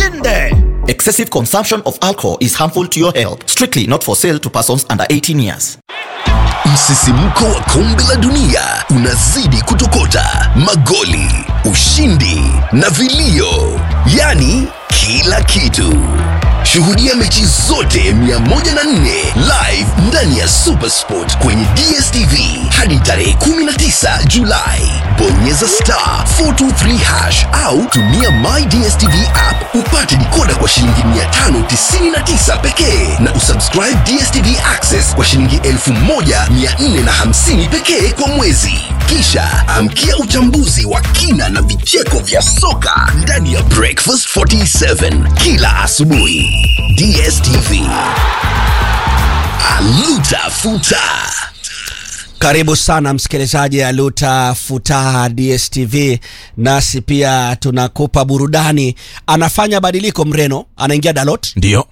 ushinde. Excessive consumption of alcohol is harmful to your health. Strictly not for sale to persons under 18 years. Msisimko wa kombe la dunia unazidi kutokota, magoli, ushindi na vilio, yani kila kitu. Shuhudia mechi zote 104 live ndani ya Supersport kwenye DStv hadi tarehe 19 Julai. Bonyeza *423# au tumia My DStv app upate dekoda kwa shilingi 599 pekee na usubscribe DStv Access kwa shilingi 1450 pekee kwa mwezi. Kisha amkia uchambuzi wa kina na vicheko vya soka ndani ya Breakfast 47 kila asubuhi. DStv. Aluta Futa. Karibu sana msikilizaji Aluta Futa DStv, nasi pia tunakupa burudani. Anafanya badiliko Mreno, anaingia Dalot. Ndio.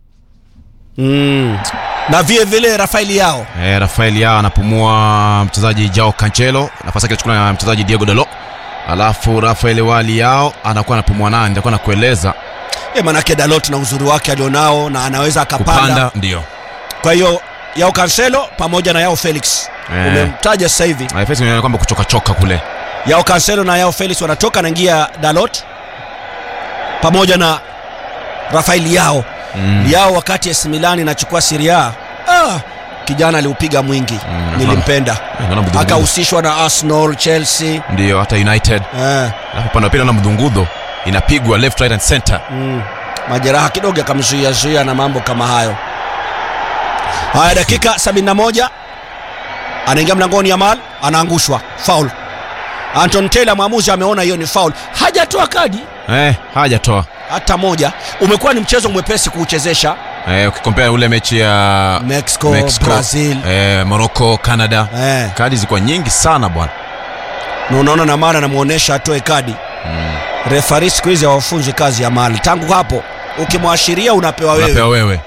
Na vile Rafael Yao. Rafael Yao anapumua mchezaji Joao Cancelo, nafasi yake inachukua na mchezaji Diego Dalot. Alafu Rafael Wali Yao anakuwa anapumua nani, nitakuwa nakueleza. Manake Dalot na uzuri wake alionao na anaweza akapanda. Ndio. Kwa hiyo Yao Cancelo pamoja na Yao Felix. Umemtaja sasa hivi. Felix ni kwamba kuchoka kule. Yao Cancelo na Yao Felix wanatoka, anaingia Dalot pamoja na Rafael Yao. Yao wakati AC Milan inachukua Serie A, kijana aliupiga mwingi. Nilimpenda. Akahusishwa na Arsenal, Chelsea, ndio hata United. Alafu pande pili na mdungudo inapigwa left right and center. Majeraha kidogo akamzuia na mambo kama hayo. Haya, dakika 71 anaingia mlangoni Yamal, anaangushwa, foul. Anton Taylor mwamuzi ameona hiyo ni foul. Hajatoa kadi. Hajatoa hata moja. Umekuwa ni mchezo mwepesi kuuchezesha. Ukikompare ule mechi ya Mexico Brazil, Morocco, Canada. Kadi zilikuwa nyingi sana bwana. Na unaona na maana anamuonesha atoe kadi. Referee siku hizi hawafunzi kazi ya mali. Tangu hapo ukimwashiria unapewa wewe.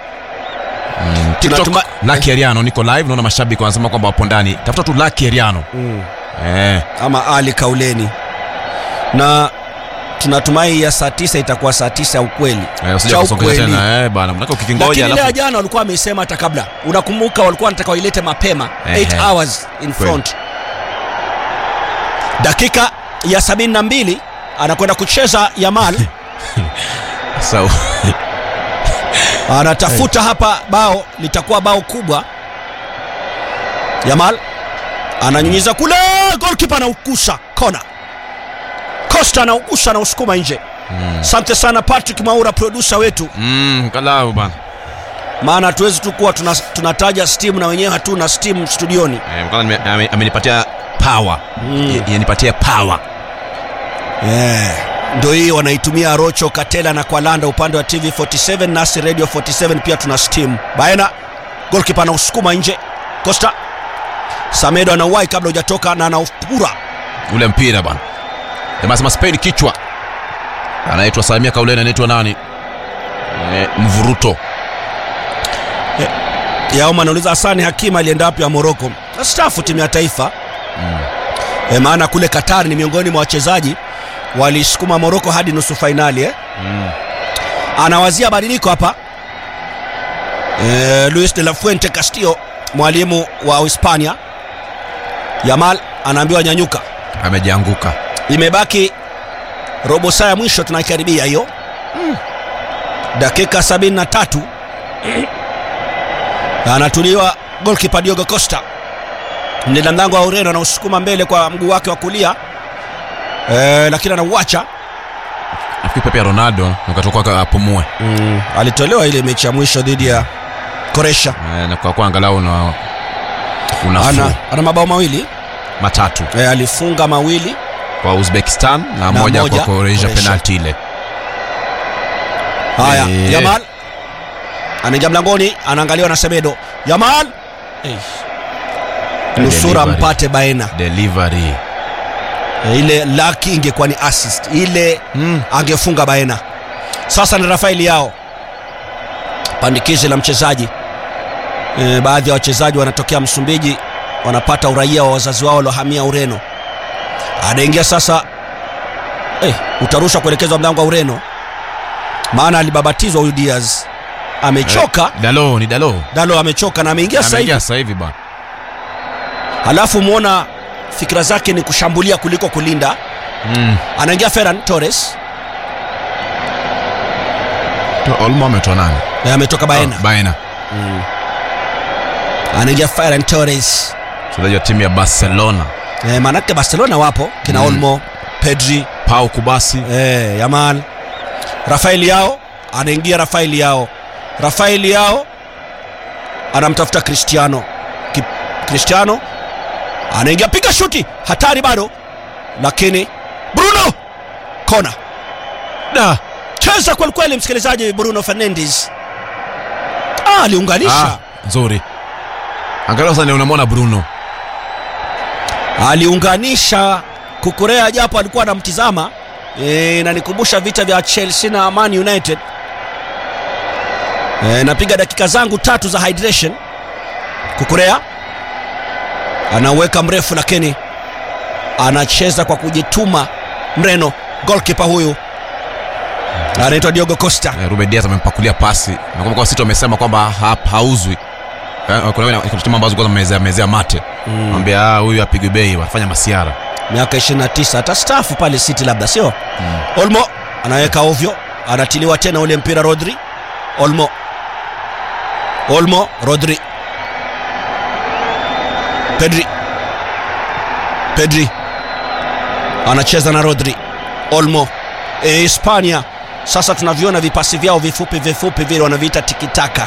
TikTok Lucky Ariano niko live, naona mashabiki wanasema kwamba wapo ndani. Tafuta tu Lucky Ariano. Ama Ali Kauleni. Na tunatumai ya saa 9 itakuwa saa 9 ukweli. Usije kusongesha tena bana, mnako kikingoja. Lakini ile jana walikuwa wamesema hata kabla. Unakumbuka walikuwa wanataka wailete mapema 8 hours in front. Dakika ya 72 anakwenda kucheza Yamal. So anatafuta hapa bao, litakuwa bao kubwa. Yamal ananyunyiza kule, goalkeeper anaukusha kona. Costa anaukusha na usukuma nje. Asante sana Patrick Maura, producer wetu. Kalao bana. Maana hatuwezi tu kuwa tunataja Steam na wenyewe hatuna Steam studioni. Amenipatia power. Yanipatia power. Ndio hii wanaitumia Rocho, Katela na Kwalanda upande wa TV 47, nasi Radio 47 pia tuna Steam. Baena goalkeeper anausukuma nje. Costa Samedo anauwai kabla hujatoka na anaupura ule mpira bwana. Sema Spain kichwa. Anaitwa Samia Kauleni, anaitwa nani? Mvuruto. Yao manauliza Hasani Hakim alienda wapi ya Morocco? Staff timu ya taifa. Maana kule Qatar ni miongoni mwa wachezaji walisukuma Morocco hadi nusu finali. Anawazia badiliko hapa. Luis de la Fuente Castillo, mwalimu wa Hispania. Yamal anaambiwa nyanyuka. Amejianguka. Imebaki robo saa ya mwisho tunaikaribia hiyo. Dakika 73. Anatuliwa goalkeeper Diogo Costa. Mlinda mlango wa Ureno anausukuma mbele kwa mguu wake wa kulia. Lakini anauacha. Nafikiri Pepe Ronaldo ukatoka apumue. Alitolewa ile mechi ya mwisho dhidi ya Croatia. Na kwa angalau ana mabao mawili matatu. Alifunga mawili kwa Uzbekistan na moja kwa Croatia, penalty ile. Haya, Yamal anaingia mlangoni, anaangaliwa na Semedo. Yamal nusura mpate Baena. Delivery. Ile Lucky ingekuwa ni assist. Ile angefunga Baena. Sasa ni Rafael Yao. Pandikizi la mchezaji. Baadhi ya wachezaji wanatokea Msumbiji, wanapata uraia wa wazazi wao waliohamia Ureno. Anaingia sasa. Utarusha kuelekezwa mlango wa Ureno. maana alibabatizwa huyu Diaz. Amechoka. Dalo, ni Dalo. Dalo amechoka na ameingia sasa hivi bwana. Halafu muona fikra zake ni kushambulia kuliko kulinda. Anaingia Ferran Torres. Olmo ametoa nani? Ametoka Baena. Baena. Anaingia Ferran Torres. Mchezaji wa timu ya Barcelona. Manake Barcelona wapo kina Olmo, Pedri, Pau Kubasi, Yamal. Rafael Leao anaingia. Rafael Leao anamtafuta Cristiano anaingia, piga shuti hatari bado, lakini Bruno kona. Cheza kwa kweli msikilizaji. Bruno Fernandes aliunganisha nzuri. Angalau sasa unamwona Bruno aliunganisha. Kukurea japo alikuwa anamtizama. Na nikumbusha vita vya Chelsea na Man United. Napiga dakika zangu 3 za hydration. Kukurea anaweka mrefu, lakini anacheza kwa kujituma. Mreno goalkeeper huyu anaitwa Diogo Costa. Ruben Diaz amempakulia pasi. Nakumbuka kwa City wamesema kwamba hauzwi. Kuna timu ambazo kwanza mezea mate. Mwambia huyu apigwe bei, wafanya masiara. Miaka 29 hata staff pale City labda sio. Olmo anaweka ovyo, anatiliwa tena ule mpira. Rodri. Olmo, Rodri. Pedri anacheza na Rodri. Olmo. Hispania sasa tunaviona vipasi vyao vifupi vile wanaviita tikitaka.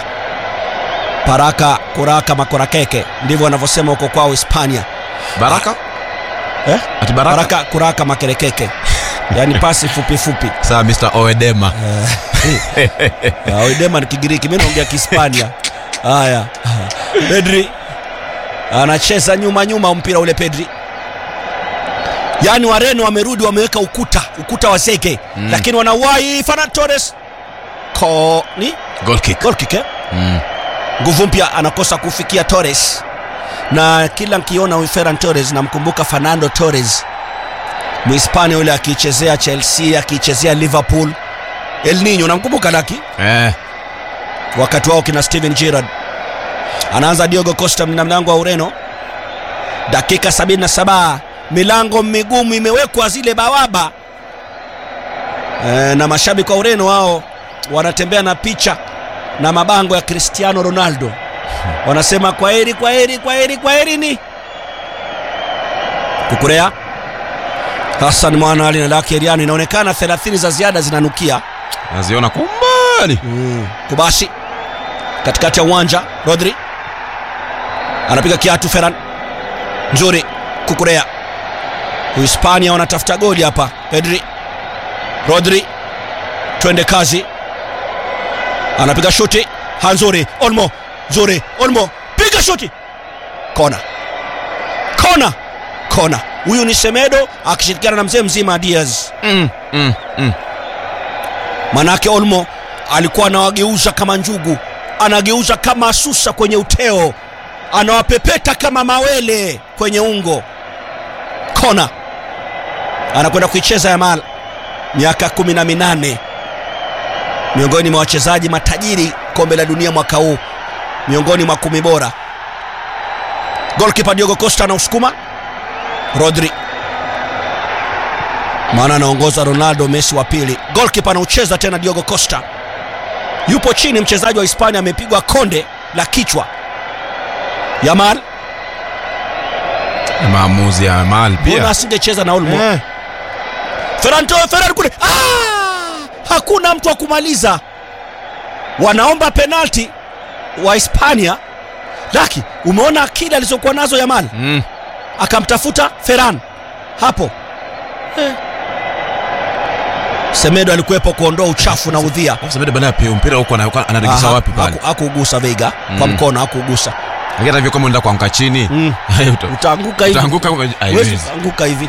Kuraka makorakeke ndivyo wanavyosema huko kwao Hispania. Baraka? Ati Baraka kuraka makerekeke. Yaani pasi fupi. Sawa Mr. Oedema. Oedema ni Kigiriki, mimi naongea Kihispania. Haya. Pedri anacheza nyuma mpira ule Pedri. Yaani Wareno wamerudi, wameweka ukuta wa zege. Lakini wanawahi Ferran Torres. Ni goal kick. Nguvu mpya anakosa kufikia Torres. Na kila nikiona Ferran Torres namkumbuka Fernando Torres, Mhispania yule akichezea Chelsea, akichezea Liverpool. El Niño namkumbuka laki. Wakati wao kina Steven Gerrard. Anaanza Diogo Costa na mlango wa Ureno. Dakika 77. Milango migumu imewekwa zile bawaba. Na mashabiki wa Ureno wao wanatembea na picha na mabango ya Cristiano Ronaldo. Wanasema kwaheri ni. Kukurea. Hassan Mwana Ali na Laki Eriano, inaonekana 30 za ziada zinanukia. Naziona kumbali. Kubasi katikati ya uwanja. Rodri anapiga kiatu. Ferran nzuri. Kukurea. Hispania wanatafuta goli hapa. Pedri. Rodri. Twende kazi. Anapiga shuti. Hanzuri. Olmo. Nzuri. Olmo. Piga shuti. Kona. Huyu ni Semedo akishirikiana na mzee mzima Diaz. Manake Olmo alikuwa anawageuza kama njugu, anageuza kama susa kwenye uteo, anawapepeta kama mawele kwenye ungo. Kona. Anakwenda kuicheza Yamal, miaka 18, miongoni mwa wachezaji matajiri kombe la dunia mwaka huu, miongoni mwa 10 bora. Goalkeeper Diogo Costa na usukuma Rodri, maana anaongoza Ronaldo Messi wa pili. Goalkeeper anaucheza tena Diogo Costa, yupo chini mchezaji wa Hispania, amepigwa konde la kichwa. Yamal, maamuzi ya Yamal pia. Mbona asingecheza na Olmo? Ferran kule. Hakuna mtu wa kumaliza. Wanaomba penalti wa Hispania. Laki, umeona akili alizokuwa nazo Yamal? Akamtafuta Ferran hapo. Semedo alikuwepo kuondoa uchafu na udhia. Semedo bana pia mpira huko anaregeza wapi pale? Hakugusa Veiga kwa mkono, hakugusa. Hata hivyo kama unaenda kuanguka chini, utaanguka hivi.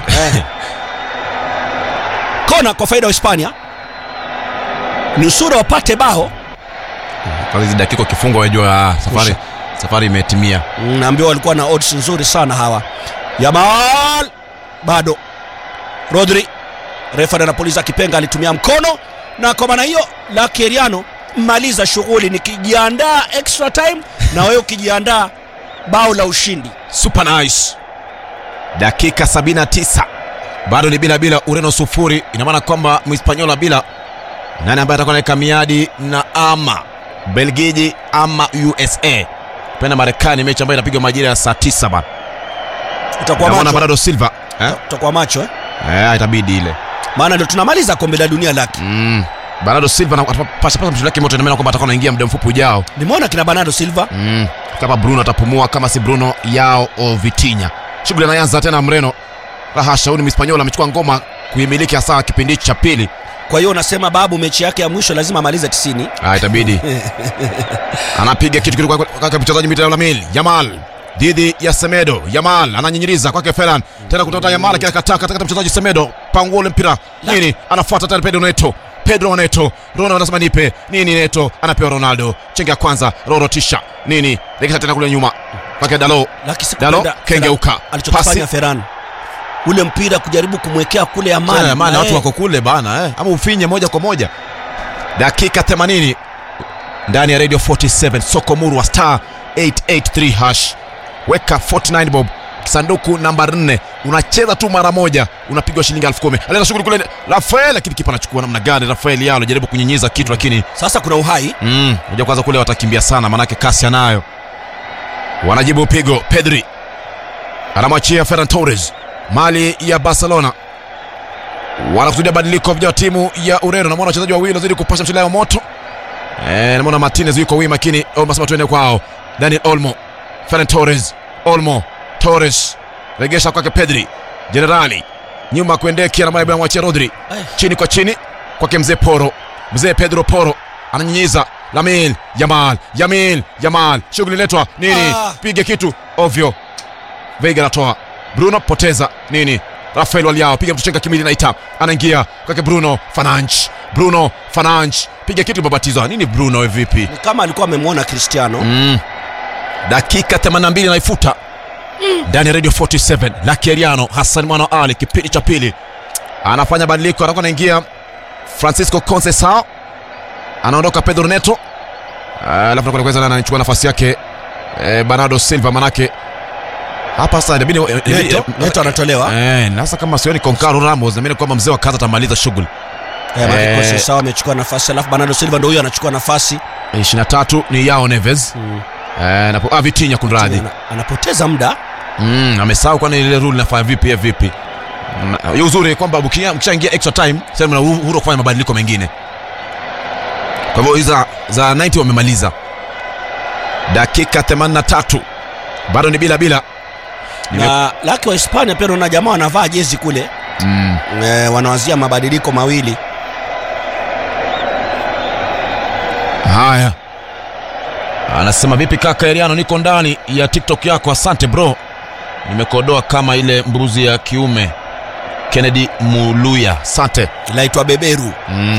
Kona kwa faida ya Hispania. Nusura wapate bao. Kwa hizo dakika kifungo wajua safari imetimia. Naambiwa walikuwa na odds nzuri sana hawa. Yamal bado. Rodri, refa anapuliza kipenga, alitumia mkono na kwa maana hiyo la Keriano maliza shughuli, nikijiandaa extra time na wewe ukijiandaa bao la ushindi. Super nice. Dakika 79 bado ni bila Ureno 0. Ina maana kwamba Mhispaniola bila. Nani ambaye atakuwa na miadi na ama Belgiji ama USA pena Marekani, mechi ambayo inapigwa majira ya saa 9 bana. Utakuwa macho Bernardo Silva utakuwa macho itabidi ile, maana ndio tunamaliza kombe la dunia laki. Bernardo Silva atapasha mtu lake moto, inaona kwamba atakuwa anaingia muda mfupi ujao. Nimeona kina Bernardo Silva kama Bruno atapumua, kama si Bruno yao o Vitinha. Shughuli inaanza tena Mreno. Rahasha huyu Mhispaniola amechukua ngoma kuimiliki hasa kipindi cha pili. Kwa hiyo unasema babu mechi yake ya mwisho lazima amalize 90. Itabidi. Anapiga kitu kwa mchezaji mita Lamine Yamal dhidi ya Semedo. Yamal ananyinyiriza kwake Ferran. Tena kutoka Yamal akikataa katika mchezaji Semedo. Pangua mpira. Nini? Anafuata tena Pedro Neto. Ronaldo anasema nipe. Nini Neto? Anapewa Ronaldo. Chenga ya kwanza, Rorotisha. Nini? Rekisha tena kule nyuma. Kwake Dalo. Kengeuka. Alichokifanya Ferran. Ule mpira kujaribu kumwekea kule Yamal. Maana watu wako kule bana ama ufinye moja kwa moja. Dakika 80 ndani ya Radio 47 Sokomuru wa star 883 hash. Weka 49 bob sanduku namba 4, unacheza tu mara moja unapigwa shilingi 10,000. Alina shughuli kule Rafael, lakini kipa anachukua namna gani? Rafael yao anajaribu kunyinyiza kitu, lakini sasa kuna uhai. Unajua kwanza kule watakimbia sana, manake kasi anayo. Wanajibu pigo. Pedri anamwachia Ferran Torres. Mali ya Barcelona wanakusudia badiliko vya timu ya Ureno. Namuona wachezaji wawili wazidi kupasha mchezo moto. Namuona Martinez yuko wima, lakini Olmo tuende kwao. Daniel Olmo, Ferran Torres, Olmo, Torres regesha kwake Pedri. Generali nyuma kuendekia na mali ya mwachia Rodri. Chini kwa chini kwake mzee Pedro Porro ananyinyiza Lamine Yamal. Shughuli letwa nini? Piga kitu ovyo. Veiga anatoa. Bruno poteza nini? Rafael Waliao piga mtuchenga kimili na ita. Anaingia kwake Bruno Fernandes. Piga kitu babatizo. Nini Bruno wewe vipi? Ni kama alikuwa amemwona Cristiano. Dakika 82 naifuta. Ndani ya Radio 47 la Keriano Hassan Mwana Ali kipindi cha pili. Anafanya badiliko, anakuwa anaingia Francisco Conceição. Anaondoka Pedro Neto. Alafu anakwenda anachukua nafasi yake Bernardo Silva, manake hapa sasa inabidi Neto anatolewa. Sasa kama sioni Concaro Ramos, na mimi kwamba mzee wa kaza atamaliza shughuli. Conceição amechukua nafasi, alafu Bernardo Silva ndio huyo anachukua nafasi. 23 ni Yao Neves. Na Vitinha kunradhi. Anapoteza muda. Amesahau kwani ile rule inafanya vipi. Hiyo uzuri kwamba ukishaingia extra time sasa mna uhuru kufanya mabadiliko mengine. Kwa hivyo hizo za 90 wamemaliza. Dakika 83 bado ni bila. Na laki wa Hispania pia na jamaa wanavaa jezi kule. Wanawazia mabadiliko mawili. Haya. Anasema vipi kaka Eliano, niko ndani ya TikTok yako, asante bro. Nimekodoa kama ile mbuzi ya kiume. Kennedy Muluya, asante. Laitwa Beberu.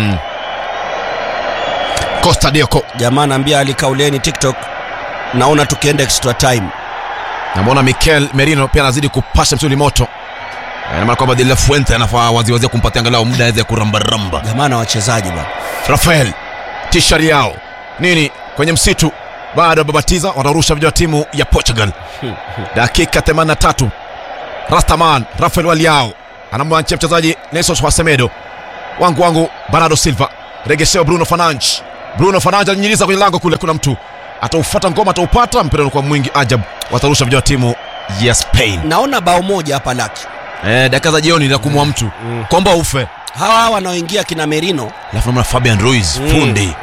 Costa Dioko. Jamaa anambia alikauleni TikTok. Naona tukienda extra time. Namuona Mikel Merino pia anazidi kupasha msuli moto. Na maana kwamba De La Fuente anafaa waziwazia kumpatia angalau muda aweze kuramba. Jamaa na wachezaji bwana. Rafael tishari yao. Nini kwenye msitu bado babatiza, wanarusha vijana timu ya Portugal. Dakika 83. Rastaman Rafael Waliao anamwanchia mchezaji Nelson Semedo. Wangu Bernardo Silva. Regesheo Bruno Fernandes ananyinyiza kwenye lango kule, kuna mtu ataufuata ngoma, ataupata mpira kwa mwingi ajab. Watarusha vijana timu ya Spain. Naona bao moja hapa laki. Dakika za jioni na kumwa mtu kwamba ufe. Hawa wanaoingia kina Merino, alafu naona Fabian Ruiz fundi.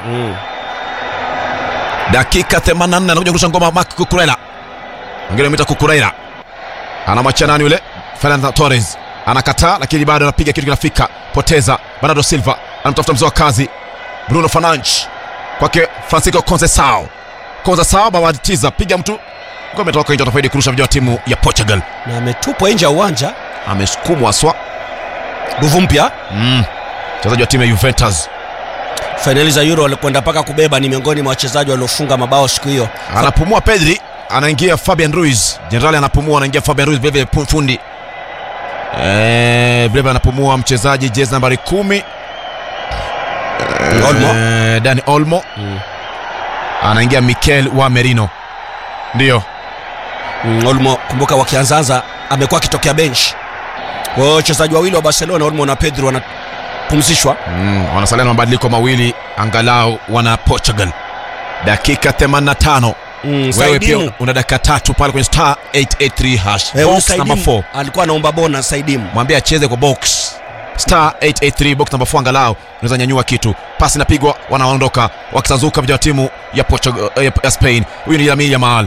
Dakika 84 anakuja kurusha ngoma Marc Cucurella. Ngine mita Cucurella. Anamwacha nani yule? Ferran Torres. Anakataa, lakini bado anapiga kitu kinafika. Poteza. Bernardo Silva anamtafuta mzoa kazi Bruno Fernandes. Kwake Francisco Conceição babatiza, piga mtu. Ngome imetoka nje, atafaidi kurusha vijana timu ya Portugal. Na ametupwa nje ya uwanja. Amesukumwa swa. Nguvu mpya. Mchezaji wa timu ya Juventus. Finali za Euro walikwenda paka kubeba, ni miongoni mwa wachezaji waliofunga mabao siku hiyo. Anapumua Pedri, anaingia Fabian Ruiz. Generali anapumua, anaingia Fabian Ruiz vile fundi. Vile anapumua mchezaji jezi nambari 10. Olmo. Dani Olmo. Anaingia Mikel wa Merino. Ndio. Olmo, kumbuka wakianzaanza amekuwa akitokea bench. Kwa hiyo wachezaji wawili wa Barcelona, Olmo na Pedro, wanapumzishwa. Wanasalia na mabadiliko mawili angalau wana Portugal. Dakika 85. Wewe pia una dakika 3 pale kwenye star 883 hash. Box number 4. Alikuwa anaomba bonus Saidim. Mwambie acheze kwa box. Star 883 box number 4 angalau unaweza nyanyua kitu. Pasi inapigwa, wanaondoka wakisanzuka vijana timu ya Portugal ya Spain. Huyu ni Lamine Yamal.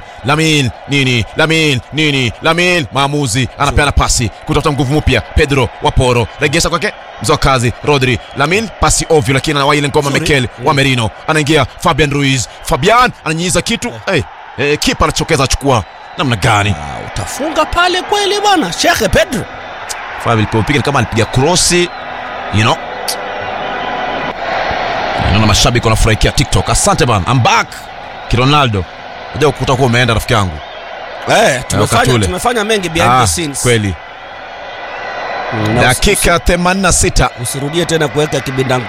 Lamine maamuzi anapeana pasi kutafuta nguvu mpya. Pedro Waporo regesha kwake Mzokazi Rodri. Lamine pasi ovyo lakini anawahi ile ngoma. Mikel wa Merino anaingia. Fabian Ruiz. Fabian ananyiza kitu. Kipa anachokeza achukua. Namna gani? Utafunga pale kweli bwana. Sheikh Pedro. Fabian alipopiga kama alipiga cross, Naona mashabiki wanafurahikia TikTok. Asante bana. I'm back. Ronaldo. Unajua kutakuwa umeenda rafiki yangu. Tumefanya mengi behind the scenes. Kweli. Dakika 86. Usirudie tena kuweka kibinda